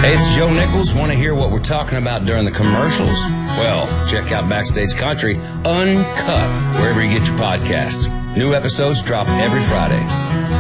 Hey, it's Joe Nichols. Want to hear what we're talking about during the commercials? Well, check out Backstage Country Uncut, wherever you get your podcasts. New episodes drop every Friday.